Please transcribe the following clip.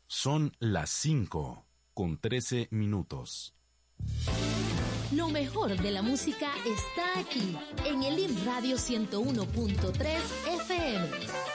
Son las 5:13. Lo mejor de la música está aquí, en el Live Radio 101.3 FM.